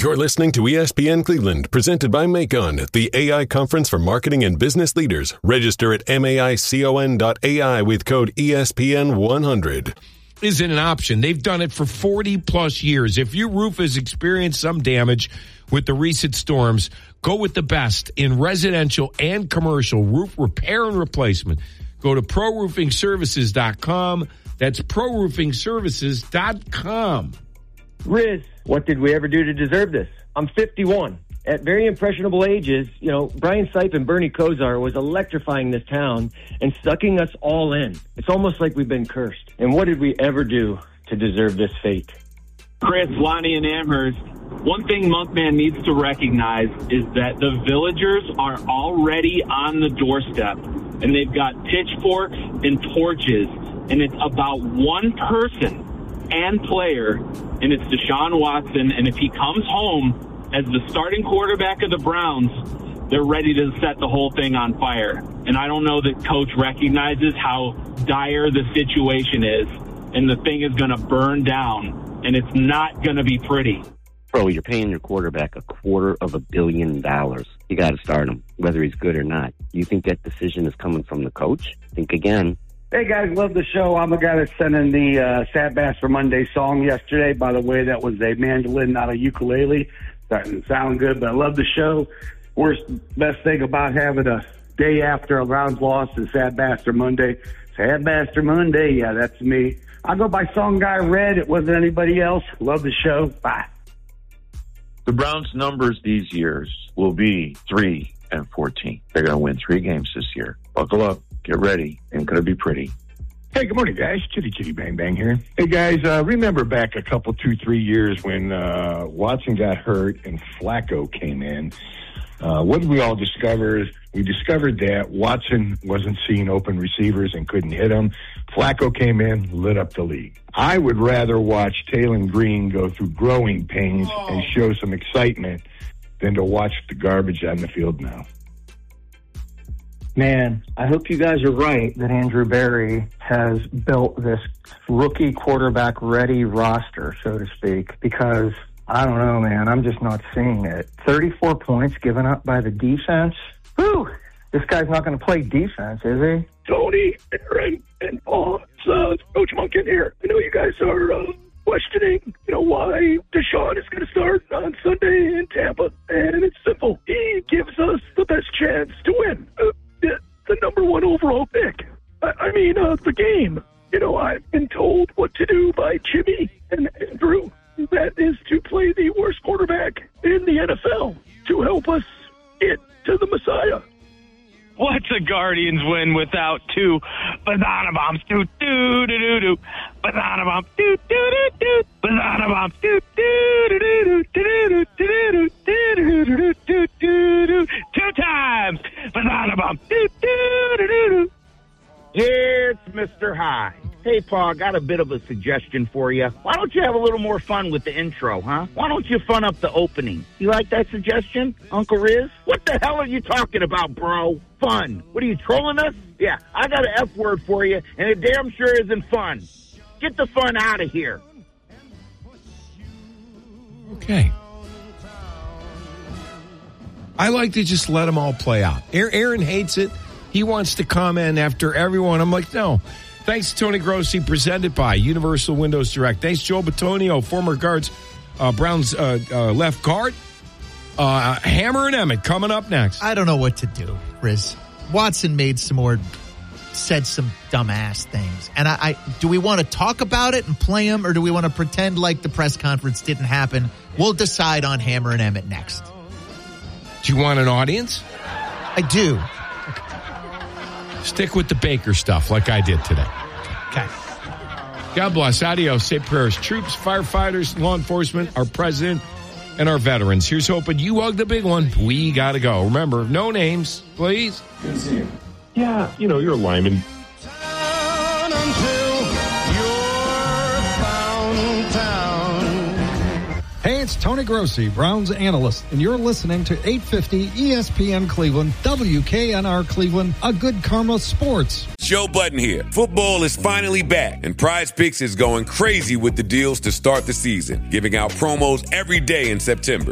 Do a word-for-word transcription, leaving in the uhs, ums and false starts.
You're listening to E S P N Cleveland, presented by Macon, the A I conference for marketing and business leaders. Register at maicon dot A I with code E S P N one hundred. Isn't an option. They've done it for forty plus years. If your roof has experienced some damage with the recent storms, go with the best in residential and commercial roof repair and replacement. Go to pro roofing services dot com. That's pro roofing services dot com. Riz, what did we ever do to deserve this? I'm fifty-one. At very impressionable ages, you know, Brian Sipe and Bernie Kosar was electrifying this town and sucking us all in. It's almost like we've been cursed. And what did we ever do to deserve this fate? Chris, Lonnie, and Amherst, one thing Monkman needs to recognize is that the villagers are already on the doorstep, and they've got pitchforks and torches, and it's about one person and player, and it's Deshaun Watson, and if he comes home as the starting quarterback of the Browns, they're ready to set the whole thing on fire. And I don't know that coach recognizes how dire the situation is, and the thing is going to burn down, and it's not going to be pretty. Bro, you're paying your quarterback a quarter of a billion dollars. You got to start him, whether he's good or not. You think that decision is coming from the coach? Think again. Hey, guys, love the show. I'm a guy that sent in the uh, Sad Bass for Monday song yesterday. By the way, that was a mandolin, not a ukulele. That didn't sound good, but I love the show. Worst, best thing about having a day after a Browns loss is Sad Bastard Monday. Sad Bastard Monday, yeah, that's me. I go by Song Guy Red. It wasn't anybody else. Love the show. Bye. The Browns' numbers these years will be three and fourteen. They're going to win three games this year. Buckle up. Get ready. Ain't going to be pretty. Hey, good morning, guys. Chitty Chitty Bang Bang here. Hey, guys, uh, remember back a couple, two, three years when uh, Watson got hurt and Flacco came in. Uh, what did we all discover? We discovered that Watson wasn't seeing open receivers and couldn't hit them. Flacco came in, lit up the league. I would rather watch Taylor Green go through growing pains oh. and show some excitement than to watch the garbage on the field now. Man, I hope you guys are right that Andrew Berry has built this rookie quarterback ready roster, so to speak, because I don't know, man, I'm just not seeing it. thirty-four points given up by the defense. Whew, this guy's not going to play defense, is he? Tony, Aaron, and Paul, it's uh, Coach Monken here. I know you guys are uh, questioning, you know, why Deshaun is going to start on Sunday in Tampa, and it's simple. He gives us the best chance to win. Uh, the number one overall pick. I, I mean, uh, the game. You know, I've been told what to do by Jimmy and Andrew. That is to play the worst quarterback in the N F L to help us get to the Messiah. What's a Guardians win without two banana bombs? Do do do do do. Banana bomb. Do do do do. Banana bomb. Do do do do do do do do do do. Two times. Banana bomb. Do do do do. It's Mister High. Hey, Paul, I got a bit of a suggestion for you. Why don't you have a little more fun with the intro, huh? Why don't you fun up the opening? You like that suggestion, Uncle Riz? What the hell are you talking about, bro? Fun. What are you, trolling us? Yeah, I got an F word for you, and it damn sure isn't fun. Get the fun out of here. Okay. I like to just let them all play out. Aaron hates it. He wants to comment after everyone. I'm like, no. Thanks to Tony Grossi, presented by Universal Windows Direct. Thanks, Joe Batonio, former guards, uh, Browns uh, uh, left guard. Uh, Hammer and Emmett coming up next. I don't know what to do, Riz. Watson made some more, said some dumbass things. And I, I do we want to talk about it and play him, or do we want to pretend like the press conference didn't happen? We'll decide on Hammer and Emmett next. Do you want an audience? I do. Stick with the Baker stuff like I did today. Okay. God bless. Adios. Say prayers. Troops, firefighters, law enforcement, our president, and our veterans. Here's hoping you hug the big one. We got to go. Remember, no names, please. Good to see you. Yeah, you know, you're a lineman. Hey, it's Tony Grossi, Browns analyst, and you're listening to eight fifty E S P N Cleveland, W K N R Cleveland, a Good Karma Sports. Joe Budden here. Football is finally back, and Prize Picks is going crazy with the deals to start the season, giving out promos every day in September.